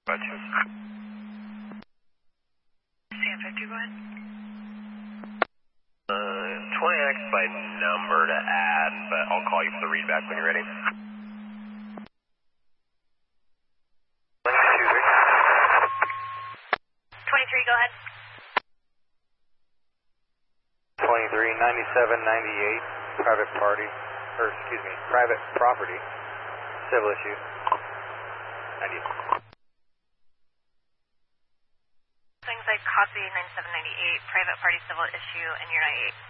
Gotcha. San 50, go ahead. 20X by number to add, but I'll call you for the readback when you're ready. 23, go ahead. 23, 97, 98, private party, or excuse me, private property, civil issue. 98. Things like copy 9798, private party civil issue, and you're 98.